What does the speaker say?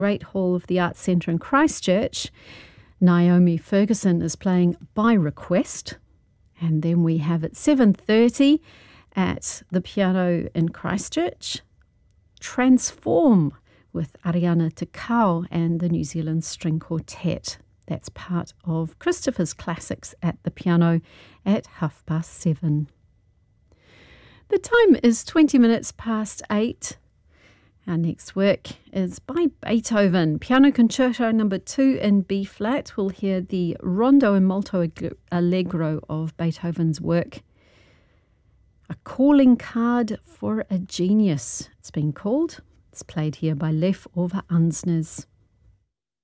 Great Hall of the Arts Centre in Christchurch. Naomi Ferguson is playing By Request. And then we have at 7:30 at the piano in Christchurch, Transform with Ariana Takao and the New Zealand String Quartet. That's part of Christopher's Classics at the piano at 7:30. The time is 20 minutes past 8. Our next work is by Beethoven, Piano Concerto No. 2 in B-flat. We'll hear the Rondo and Molto Allegro of Beethoven's work. A Calling Card for a Genius, it's been called. It's played here by Leif Ove Ansnes.